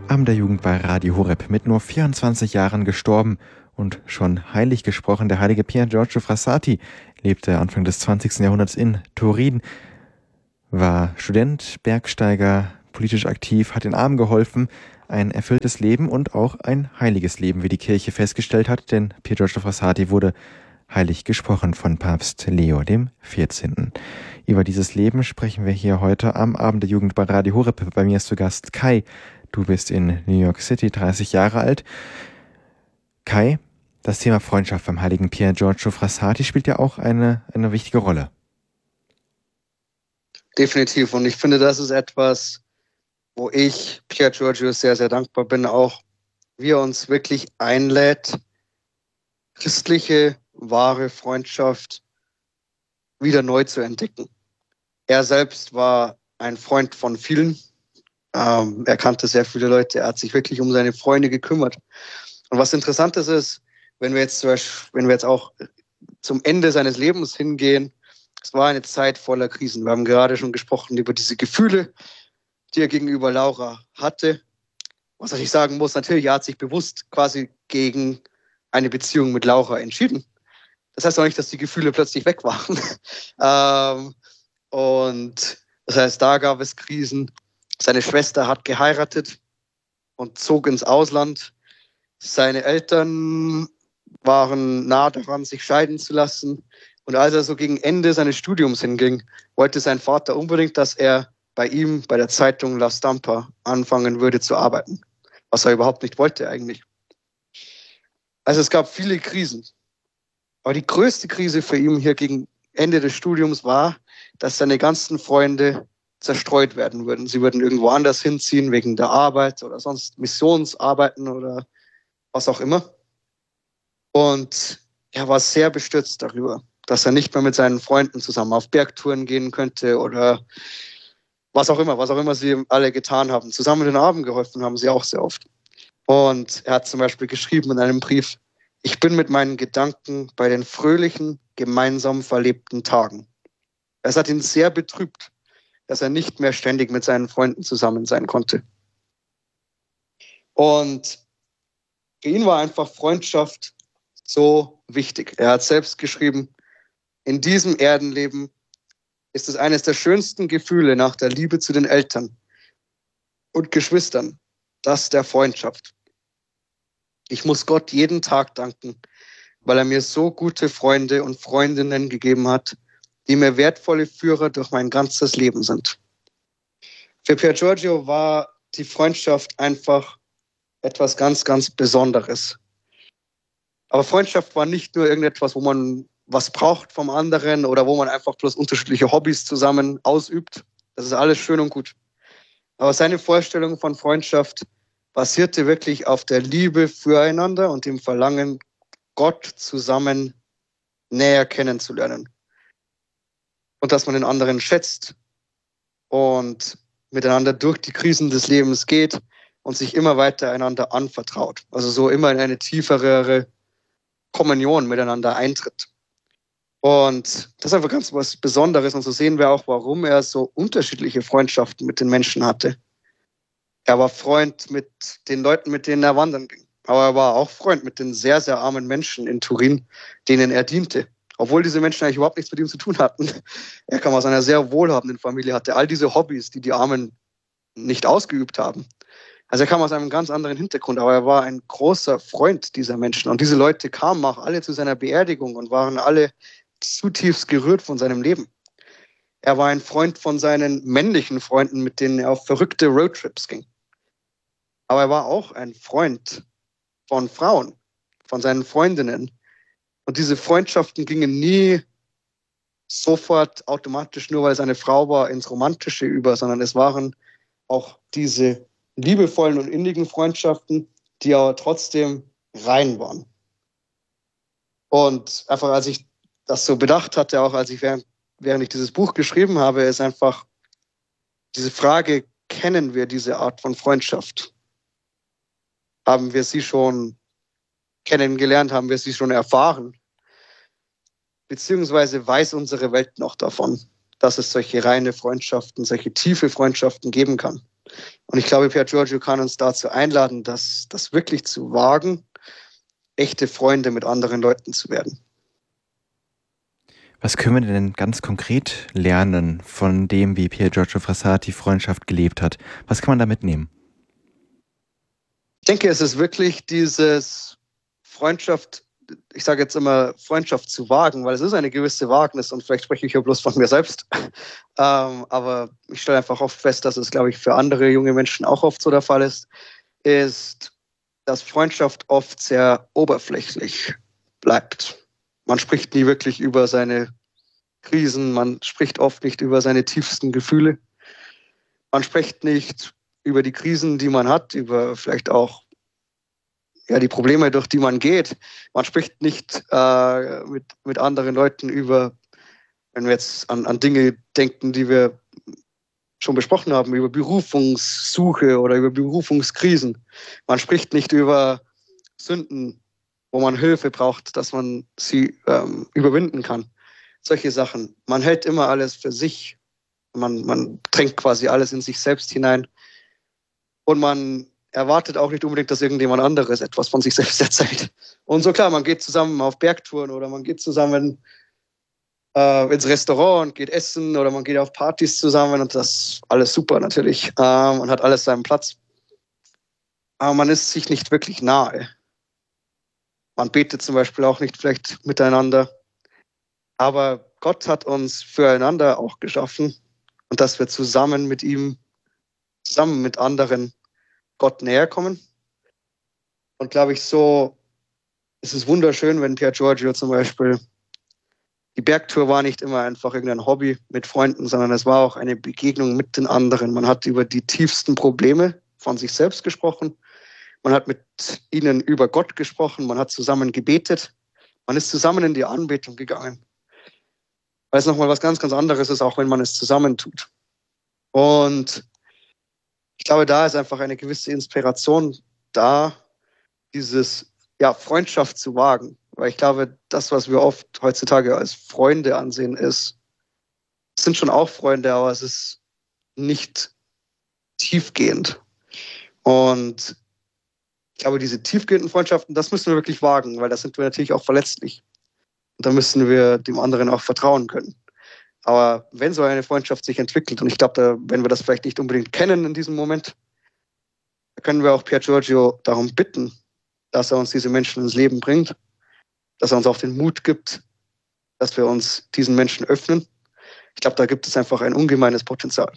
Abend der Jugend bei Radio Horeb, mit nur 24 Jahren gestorben und schon heilig gesprochen. Der heilige Pier Giorgio Frassati lebte Anfang des 20. Jahrhunderts in Turin, war Student, Bergsteiger, politisch aktiv, hat den Armen geholfen, ein erfülltes Leben und auch ein heiliges Leben, wie die Kirche festgestellt hat, denn Pier Giorgio Frassati wurde heilig gesprochen von Papst Leo XIV. Über dieses Leben sprechen wir hier heute am Abend der Jugend bei Radio Horeb. Bei mir ist zu Gast Kai. Du bist in New York City, 30 Jahre alt. Kai, das Thema Freundschaft beim heiligen Pier Giorgio Frassati spielt ja auch eine wichtige Rolle. Definitiv. Und ich finde, das ist etwas, wo ich Pier Giorgio sehr, sehr dankbar bin, auch wie er uns wirklich einlädt, christliche, wahre Freundschaft wieder neu zu entdecken. Er selbst war ein Freund von vielen. Er kannte sehr viele Leute. Er hat sich wirklich um seine Freunde gekümmert. Und was interessant ist, wenn wir jetzt auch zum Ende seines Lebens hingehen, es war eine Zeit voller Krisen. Wir haben gerade schon gesprochen über diese Gefühle, die er gegenüber Laura hatte. Was ich sagen muss, natürlich, er hat sich bewusst quasi gegen eine Beziehung mit Laura entschieden. Das heißt auch nicht, dass die Gefühle plötzlich weg waren. Und das heißt, da gab es Krisen. Seine Schwester hat geheiratet und zog ins Ausland. Seine Eltern waren nah daran, sich scheiden zu lassen. Und als er so gegen Ende seines Studiums hinging, wollte sein Vater unbedingt, dass er bei ihm, bei der Zeitung La Stampa, anfangen würde zu arbeiten. Was er überhaupt nicht wollte eigentlich. Also es gab viele Krisen. Aber die größte Krise für ihn hier gegen Ende des Studiums war, dass seine ganzen Freunde zerstreut werden würden. Sie würden irgendwo anders hinziehen, wegen der Arbeit oder sonst Missionsarbeiten oder was auch immer. Und er war sehr bestürzt darüber, dass er nicht mehr mit seinen Freunden zusammen auf Bergtouren gehen könnte oder was auch immer sie alle getan haben. Zusammen den Armen geholfen haben sie auch sehr oft. Und er hat zum Beispiel geschrieben in einem Brief: Ich bin mit meinen Gedanken bei den fröhlichen, gemeinsam verlebten Tagen. Es hat ihn sehr betrübt, dass er nicht mehr ständig mit seinen Freunden zusammen sein konnte. Und für ihn war einfach Freundschaft so wichtig. Er hat selbst geschrieben: In diesem Erdenleben ist es eines der schönsten Gefühle nach der Liebe zu den Eltern und Geschwistern, das der Freundschaft. Ich muss Gott jeden Tag danken, weil er mir so gute Freunde und Freundinnen gegeben hat, die mir wertvolle Führer durch mein ganzes Leben sind. Für Pier Giorgio war die Freundschaft einfach etwas ganz, ganz Besonderes. Aber Freundschaft war nicht nur irgendetwas, wo man was braucht vom anderen oder wo man einfach bloß unterschiedliche Hobbys zusammen ausübt. Das ist alles schön und gut. Aber seine Vorstellung von Freundschaft basierte wirklich auf der Liebe füreinander und dem Verlangen, Gott zusammen näher kennenzulernen. Und dass man den anderen schätzt und miteinander durch die Krisen des Lebens geht und sich immer weiter einander anvertraut. Also so immer in eine tiefere Kommunion miteinander eintritt. Und das ist einfach ganz was Besonderes. Und so sehen wir auch, warum er so unterschiedliche Freundschaften mit den Menschen hatte. Er war Freund mit den Leuten, mit denen er wandern ging. Aber er war auch Freund mit den sehr, sehr armen Menschen in Turin, denen er diente. Obwohl diese Menschen eigentlich überhaupt nichts mit ihm zu tun hatten. Er kam aus einer sehr wohlhabenden Familie, hatte all diese Hobbys, die die Armen nicht ausgeübt haben. Also er kam aus einem ganz anderen Hintergrund, aber er war ein großer Freund dieser Menschen. Und diese Leute kamen auch alle zu seiner Beerdigung und waren alle zutiefst gerührt von seinem Leben. Er war ein Freund von seinen männlichen Freunden, mit denen er auf verrückte Roadtrips ging. Aber er war auch ein Freund von Frauen, von seinen Freundinnen. Und diese Freundschaften gingen nie sofort automatisch, nur weil es eine Frau war, ins Romantische über, sondern es waren auch diese liebevollen und innigen Freundschaften, die aber trotzdem rein waren. Und einfach, als ich das so bedacht hatte, auch als ich während ich dieses Buch geschrieben habe, ist einfach diese Frage: Kennen wir diese Art von Freundschaft? Haben wir sie schon kennengelernt? Haben wir sie schon erfahren? Beziehungsweise weiß unsere Welt noch davon, dass es solche reine Freundschaften, solche tiefe Freundschaften geben kann? Und ich glaube, Pier Giorgio kann uns dazu einladen, das wirklich zu wagen, echte Freunde mit anderen Leuten zu werden. Was können wir denn ganz konkret lernen von dem, wie Pier Giorgio Frassati Freundschaft gelebt hat? Was kann man da mitnehmen? Ich denke, es ist wirklich dieses Freundschaft, ich sage jetzt immer Freundschaft zu wagen, weil es ist eine gewisse Wagnis und vielleicht spreche ich ja bloß von mir selbst. Aber ich stelle einfach oft fest, dass es, glaube ich, für andere junge Menschen auch oft so der Fall ist, dass Freundschaft oft sehr oberflächlich bleibt. Man spricht nie wirklich über seine Krisen, man spricht oft nicht über seine tiefsten Gefühle. Man spricht nicht über die Krisen, die man hat, über vielleicht auch die Probleme, durch die man geht. Man spricht nicht mit anderen Leuten über, wenn wir jetzt an Dinge denken, die wir schon besprochen haben, über Berufungssuche oder über Berufungskrisen. Man spricht nicht über Sünden, wo man Hilfe braucht, dass man sie überwinden kann. Solche Sachen. Man hält immer alles für sich. Man drängt quasi alles in sich selbst hinein. Und man erwartet auch nicht unbedingt, dass irgendjemand anderes etwas von sich selbst erzählt. Und so klar, man geht zusammen auf Bergtouren oder man geht zusammen ins Restaurant und geht essen oder man geht auf Partys zusammen und das ist alles super natürlich und hat alles seinen Platz. Aber man ist sich nicht wirklich nahe. Man betet zum Beispiel auch nicht vielleicht miteinander. Aber Gott hat uns füreinander auch geschaffen und dass wir zusammen mit ihm, zusammen mit anderen Gott näher kommen. Und glaube ich, so ist es wunderschön, wenn Pier Giorgio zum Beispiel, die Bergtour war nicht immer einfach irgendein Hobby mit Freunden, sondern es war auch eine Begegnung mit den anderen. Man hat über die tiefsten Probleme von sich selbst gesprochen. Man hat mit ihnen über Gott gesprochen. Man hat zusammen gebetet. Man ist zusammen in die Anbetung gegangen. Weil es nochmal was ganz, ganz anderes ist, auch wenn man es zusammentut. Und ich glaube, da ist einfach eine gewisse Inspiration da, dieses Freundschaft zu wagen. Weil ich glaube, das, was wir oft heutzutage als Freunde ansehen, es sind schon auch Freunde, aber es ist nicht tiefgehend. Und ich glaube, diese tiefgehenden Freundschaften, das müssen wir wirklich wagen, weil da sind wir natürlich auch verletzlich. Und da müssen wir dem anderen auch vertrauen können. Aber wenn so eine Freundschaft sich entwickelt, und ich glaube, wenn wir das vielleicht nicht unbedingt kennen in diesem Moment, da können wir auch Pier Giorgio darum bitten, dass er uns diese Menschen ins Leben bringt, dass er uns auch den Mut gibt, dass wir uns diesen Menschen öffnen. Ich glaube, da gibt es einfach ein ungemeines Potenzial.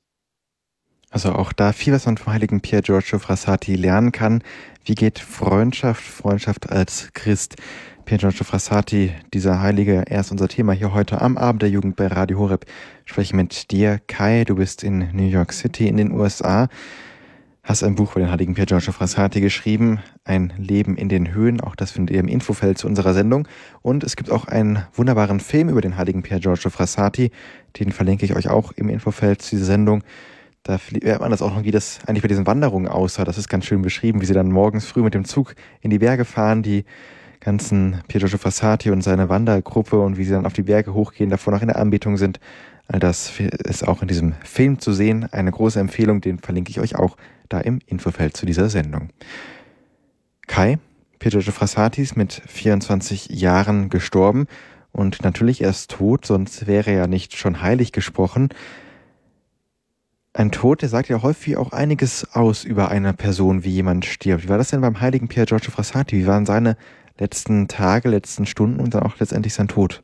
Also auch da viel, was man vom heiligen Pier Giorgio Frassati lernen kann. Wie geht Freundschaft als Christ? Pier Giorgio Frassati, dieser Heilige, er ist unser Thema hier heute am Abend der Jugend bei Radio Horeb. Ich spreche mit dir, Kai, du bist in New York City in den USA, hast ein Buch über den heiligen Pier Giorgio Frassati geschrieben, ein Leben in den Höhen, auch das findet ihr im Infofeld zu unserer Sendung. Und es gibt auch einen wunderbaren Film über den heiligen Pier Giorgio Frassati, den verlinke ich euch auch im Infofeld zu dieser Sendung. Da lernt man das auch noch, wie das eigentlich bei diesen Wanderungen aussah. Das ist ganz schön beschrieben, wie sie dann morgens früh mit dem Zug in die Berge fahren, die ganzen Pier Giorgio Frassati und seine Wandergruppe und wie sie dann auf die Berge hochgehen, davor noch in der Anbetung sind. All das ist auch in diesem Film zu sehen. Eine große Empfehlung, den verlinke ich euch auch da im Infofeld zu dieser Sendung. Kai, Pier Giorgio Frassati ist mit 24 Jahren gestorben und natürlich er ist tot, sonst wäre er ja nicht schon heilig gesprochen. Ein Tod, der sagt ja häufig auch einiges aus über eine Person, wie jemand stirbt. Wie war das denn beim heiligen Pier Giorgio Frassati? Wie waren seine letzten Tage, letzten Stunden und dann auch letztendlich sein Tod?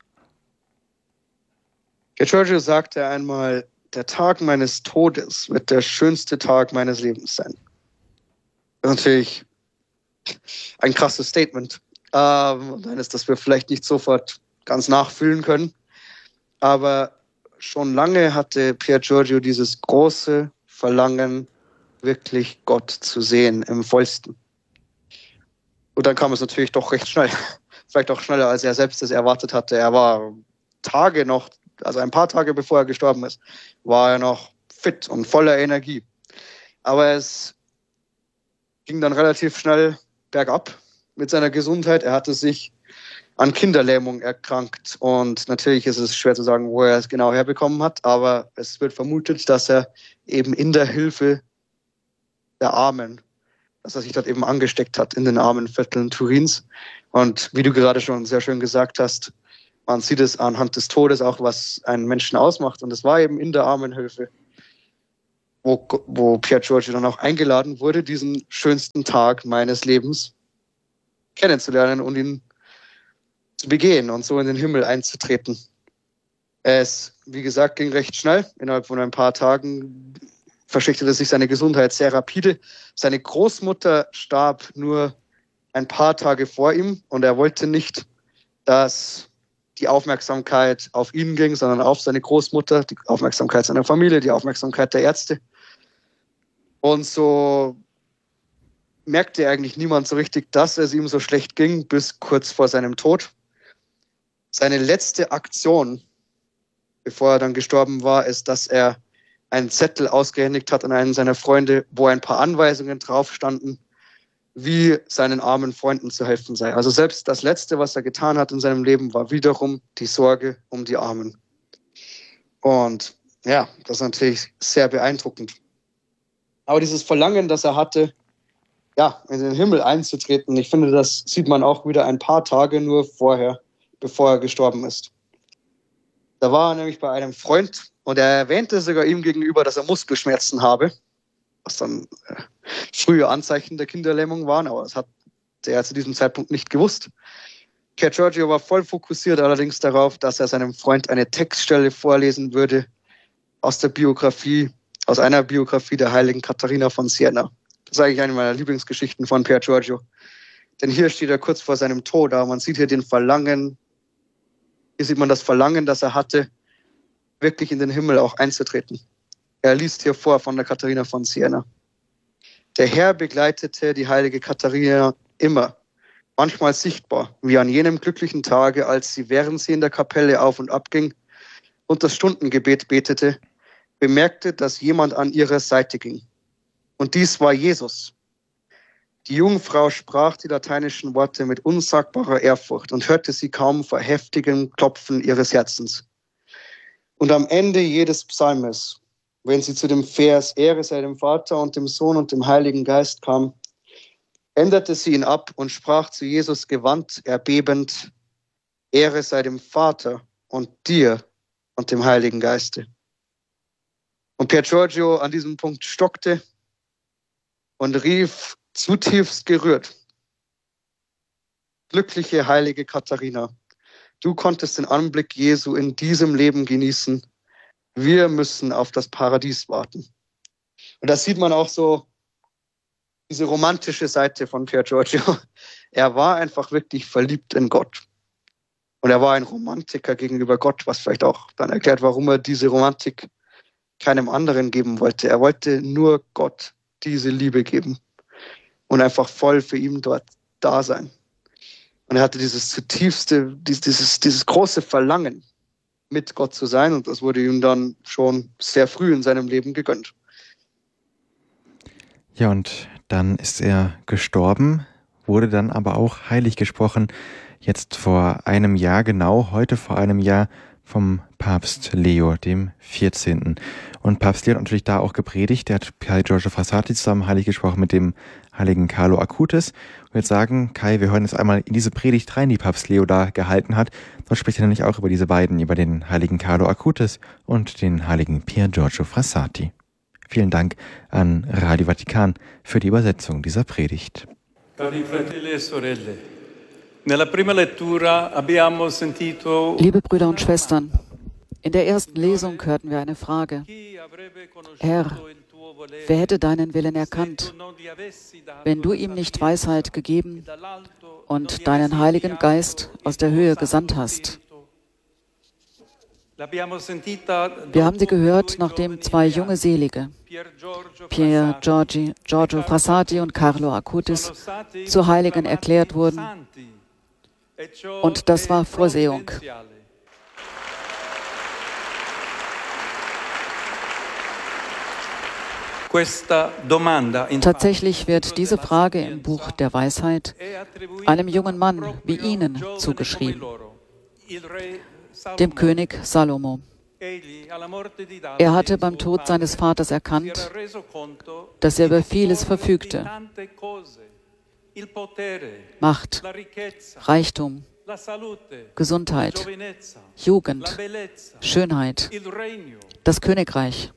Pier Giorgio sagte einmal, der Tag meines Todes wird der schönste Tag meines Lebens sein. Das ist natürlich ein krasses Statement. Und eines, das wir vielleicht nicht sofort ganz nachfühlen können. Aber schon lange hatte Pier Giorgio dieses große Verlangen, wirklich Gott zu sehen im Vollsten. Und dann kam es natürlich doch recht schnell. Vielleicht auch schneller, als er selbst es erwartet hatte. Er war ein paar Tage bevor er gestorben ist, war er noch fit und voller Energie. Aber es ging dann relativ schnell bergab mit seiner Gesundheit. Er hatte sich an Kinderlähmung erkrankt. Und natürlich ist es schwer zu sagen, wo er es genau herbekommen hat, aber es wird vermutet, dass er eben in der Hilfe der Armen, dass er sich dort eben angesteckt hat in den armen Vierteln Turins. Und wie du gerade schon sehr schön gesagt hast, man sieht es anhand des Todes auch, was einen Menschen ausmacht. Und es war eben in der Armenhilfe, wo Pier Giorgio dann auch eingeladen wurde, diesen schönsten Tag meines Lebens kennenzulernen und ihn zu begehen und so in den Himmel einzutreten. Es, wie gesagt, ging recht schnell. Innerhalb von ein paar Tagen verschlechterte sich seine Gesundheit sehr rapide. Seine Großmutter starb nur ein paar Tage vor ihm und er wollte nicht, dass die Aufmerksamkeit auf ihn ging, sondern auf seine Großmutter, die Aufmerksamkeit seiner Familie, die Aufmerksamkeit der Ärzte. Und so merkte eigentlich niemand so richtig, dass es ihm so schlecht ging, bis kurz vor seinem Tod. Seine letzte Aktion, bevor er dann gestorben war, ist, dass er einen Zettel ausgehändigt hat an einen seiner Freunde, wo ein paar Anweisungen drauf standen, wie seinen armen Freunden zu helfen sei. Also selbst das Letzte, was er getan hat in seinem Leben, war wiederum die Sorge um die Armen. Und ja, das ist natürlich sehr beeindruckend. Aber dieses Verlangen, das er hatte, ja, in den Himmel einzutreten, ich finde, das sieht man auch wieder ein paar Tage nur vorher, bevor er gestorben ist. Da war er nämlich bei einem Freund und er erwähnte sogar ihm gegenüber, dass er Muskelschmerzen habe, was dann frühe Anzeichen der Kinderlähmung waren, aber das hat er zu diesem Zeitpunkt nicht gewusst. Pier Giorgio war voll fokussiert allerdings darauf, dass er seinem Freund eine Textstelle vorlesen würde aus einer Biografie der heiligen Katharina von Siena. Das ist eigentlich eine meiner Lieblingsgeschichten von Pier Giorgio. Denn hier steht er kurz vor seinem Tod, aber man sieht hier hier sieht man das Verlangen, das er hatte, wirklich in den Himmel auch einzutreten. Er liest hier vor von der Katharina von Siena. Der Herr begleitete die heilige Katharina immer, manchmal sichtbar, wie an jenem glücklichen Tage, als sie, während sie in der Kapelle auf und ab ging und das Stundengebet betete, bemerkte, dass jemand an ihrer Seite ging. Und dies war Jesus. Die Jungfrau sprach die lateinischen Worte mit unsagbarer Ehrfurcht und hörte sie kaum vor heftigem Klopfen ihres Herzens. Und am Ende jedes Psalmes, wenn sie zu dem Vers Ehre sei dem Vater und dem Sohn und dem Heiligen Geist kam, änderte sie ihn ab und sprach zu Jesus gewandt, erbebend, Ehre sei dem Vater und dir und dem Heiligen Geiste. Und Pier Giorgio an diesem Punkt stockte und rief zutiefst gerührt: Glückliche heilige Katharina, du konntest den Anblick Jesu in diesem Leben genießen. Wir müssen auf das Paradies warten. Und da sieht man auch so diese romantische Seite von Pier Giorgio. Er war einfach wirklich verliebt in Gott. Und er war ein Romantiker gegenüber Gott, was vielleicht auch dann erklärt, warum er diese Romantik keinem anderen geben wollte. Er wollte nur Gott diese Liebe geben und einfach voll für ihn dort da sein. Und er hatte dieses zutiefste, dieses große Verlangen, mit Gott zu sein, und das wurde ihm dann schon sehr früh in seinem Leben gegönnt. Ja, und dann ist er gestorben, wurde dann aber auch heilig gesprochen, jetzt vor einem Jahr, genau heute vor einem Jahr, vom Papst Leo dem 14. Und Papst Leo hat natürlich da auch gepredigt. Er hat Pier Giorgio Frassati zusammen heilig gesprochen mit dem heiligen Carlo Acutis. Und ich würde sagen, Kai, wir hören jetzt einmal in diese Predigt rein, die Papst Leo da gehalten hat. Dort spricht er nämlich auch über diese beiden, über den heiligen Carlo Acutis und den heiligen Pier Giorgio Frassati. Vielen Dank an Radio Vatikan für die Übersetzung dieser Predigt. Cari fratelli e sorelle, nella prima lettura abbiamo sentito. Liebe Brüder und Schwestern, in der ersten Lesung hörten wir eine Frage. Herr, wer hätte deinen Willen erkannt, wenn du ihm nicht Weisheit gegeben und deinen Heiligen Geist aus der Höhe gesandt hast? Wir haben sie gehört, nachdem zwei junge Selige, Pier Giorgio Frassati und Carlo Acutis, zu Heiligen erklärt wurden. Und das war Vorsehung. Tatsächlich wird diese Frage im Buch der Weisheit einem jungen Mann wie Ihnen zugeschrieben, dem König Salomo. Er hatte beim Tod seines Vaters erkannt, dass er über vieles verfügte: Macht, Reichtum, Gesundheit, Jugend, Schönheit, das Königreich.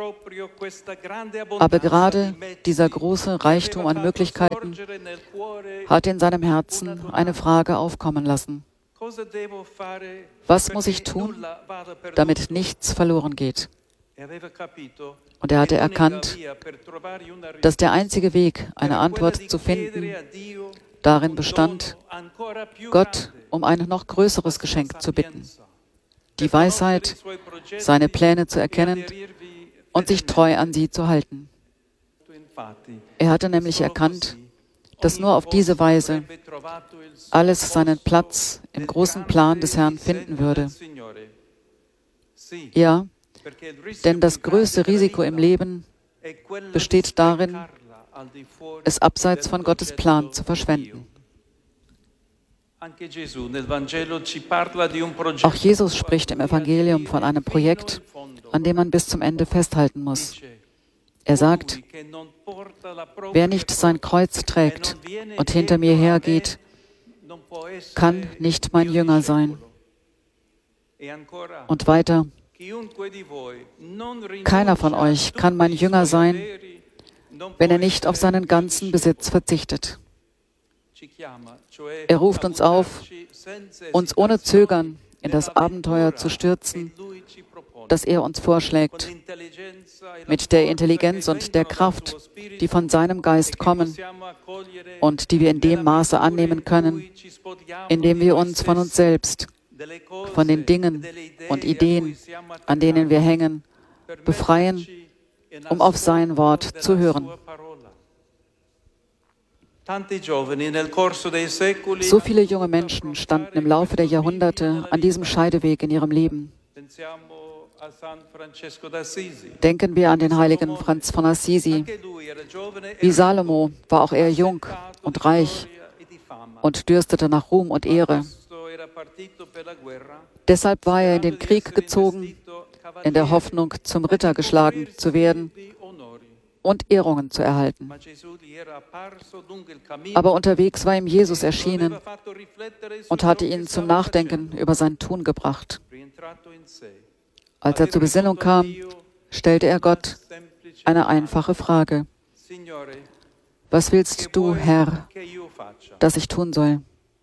Aber gerade dieser große Reichtum an Möglichkeiten hat in seinem Herzen eine Frage aufkommen lassen: Was muss ich tun, damit nichts verloren geht? Und er hatte erkannt, dass der einzige Weg, eine Antwort zu finden, darin bestand, Gott um ein noch größeres Geschenk zu bitten: die Weisheit, seine Pläne zu erkennen und sich treu an sie zu halten. Er hatte nämlich erkannt, dass nur auf diese Weise alles seinen Platz im großen Plan des Herrn finden würde. Ja, denn das größte Risiko im Leben besteht darin, es abseits von Gottes Plan zu verschwenden. Auch Jesus spricht im Evangelium von einem Projekt, an dem man bis zum Ende festhalten muss. Er sagt: Wer nicht sein Kreuz trägt und hinter mir hergeht, kann nicht mein Jünger sein. Und weiter: Keiner von euch kann mein Jünger sein, wenn er nicht auf seinen ganzen Besitz verzichtet. Er ruft uns auf, uns ohne Zögern in das Abenteuer zu stürzen, das er uns vorschlägt, mit der Intelligenz und der Kraft, die von seinem Geist kommen und die wir in dem Maße annehmen können, indem wir uns von uns selbst, von den Dingen und Ideen, an denen wir hängen, befreien, um auf sein Wort zu hören. So viele junge Menschen standen im Laufe der Jahrhunderte an diesem Scheideweg in ihrem Leben. Denken wir an den heiligen Franz von Assisi. Wie Salomo war auch er jung und reich und dürstete nach Ruhm und Ehre. Deshalb war er in den Krieg gezogen, in der Hoffnung, zum Ritter geschlagen zu werden und Ehrungen zu erhalten. Aber unterwegs war ihm Jesus erschienen und hatte ihn zum Nachdenken über sein Tun gebracht. Als er zur Besinnung kam, stellte er Gott eine einfache Frage: Was willst du, Herr, dass ich tun soll?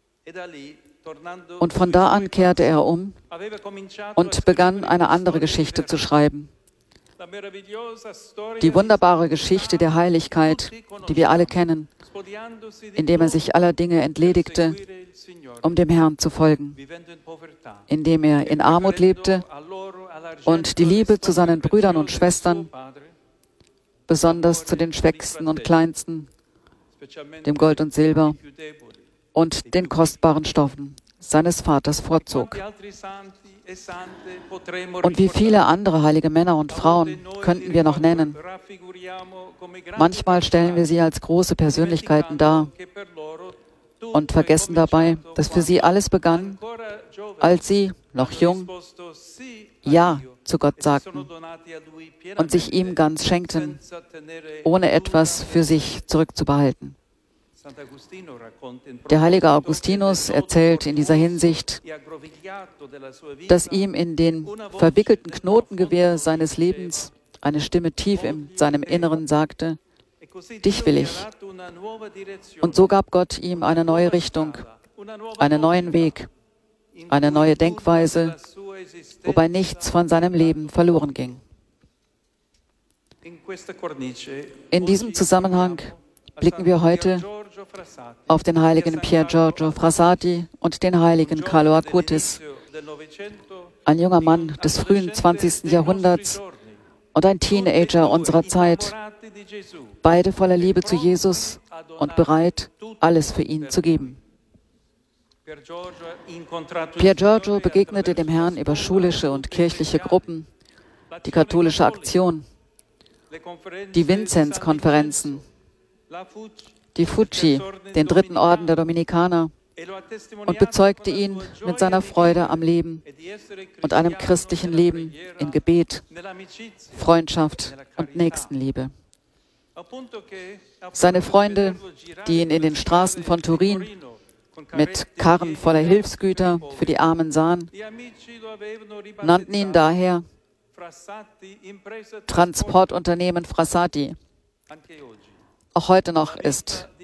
Und von da an kehrte er um und begann, eine andere Geschichte zu schreiben. Die wunderbare Geschichte der Heiligkeit, die wir alle kennen, indem er sich aller Dinge entledigte, um dem Herrn zu folgen, indem er in Armut lebte und die Liebe zu seinen Brüdern und Schwestern, besonders zu den Schwächsten und Kleinsten, dem Gold und Silber und den kostbaren Stoffen seines Vaters vorzog. Und wie viele andere heilige Männer und Frauen könnten wir noch nennen. Manchmal stellen wir sie als große Persönlichkeiten dar und vergessen dabei, dass für sie alles begann, als sie, noch jung, Ja zu Gott sagten und sich ihm ganz schenkten, ohne etwas für sich zurückzubehalten. Der heilige Augustinus erzählt in dieser Hinsicht, dass ihm in den verwickelten Knotengewehr seines Lebens eine Stimme tief in seinem Inneren sagte: Dich will ich. Und so gab Gott ihm eine neue Richtung, einen neuen Weg, eine neue Denkweise, wobei nichts von seinem Leben verloren ging. In diesem Zusammenhang blicken wir heute auf den heiligen Pier Giorgio Frassati und den heiligen Carlo Acutis, ein junger Mann des frühen 20. Jahrhunderts und ein Teenager unserer Zeit, beide voller Liebe zu Jesus und bereit, alles für ihn zu geben. Pier Giorgio begegnete dem Herrn über schulische und kirchliche Gruppen, die katholische Aktion, die Vinzenz-Konferenzen, die Fucci, den dritten Orden der Dominikaner, und bezeugte ihn mit seiner Freude am Leben und einem christlichen Leben in Gebet, Freundschaft und Nächstenliebe. Seine Freunde, die ihn in den Straßen von Turin mit Karren voller Hilfsgüter für die Armen sahen, nannten ihn daher Transportunternehmen Frassati. Auch heute noch ist